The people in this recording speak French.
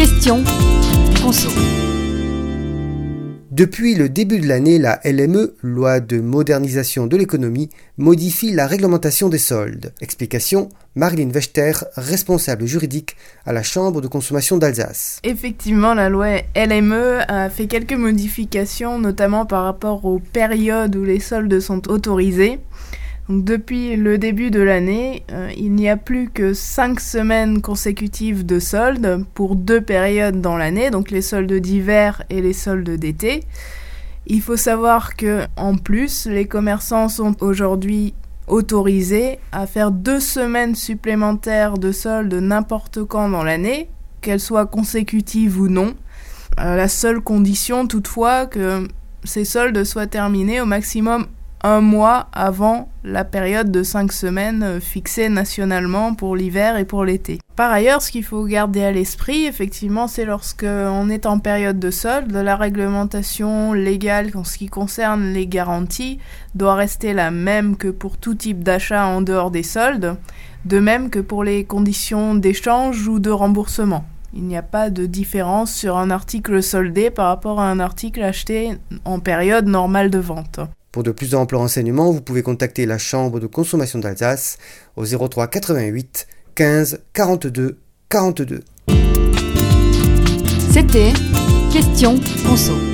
Question Conso. Depuis le début de l'année, la LME, loi de modernisation de l'économie, modifie la réglementation des soldes. Explication, Marlene Wechter, responsable juridique à la Chambre de consommation d'Alsace. Effectivement, la loi LME a fait quelques modifications, notamment par rapport aux périodes où les soldes sont autorisés. Donc, depuis le début de l'année, il n'y a plus que 5 semaines consécutives de soldes pour 2 périodes dans l'année, donc les soldes d'hiver et les soldes d'été. Il faut savoir que, en plus, les commerçants sont aujourd'hui autorisés à faire 2 semaines supplémentaires de soldes n'importe quand dans l'année, qu'elles soient consécutives ou non. La seule condition, toutefois, que ces soldes soient terminés au maximum 1 mois avant la période de 5 semaines fixée nationalement pour l'hiver et pour l'été. Par ailleurs, ce qu'il faut garder à l'esprit, effectivement, c'est lorsqu'on est en période de solde, la réglementation légale en ce qui concerne les garanties doit rester la même que pour tout type d'achat en dehors des soldes, de même que pour les conditions d'échange ou de remboursement. Il n'y a pas de différence sur un article soldé par rapport à un article acheté en période normale de vente. Pour de plus amples renseignements, vous pouvez contacter la Chambre de consommation d'Alsace au 03 88 15 42 42. C'était Question Conso.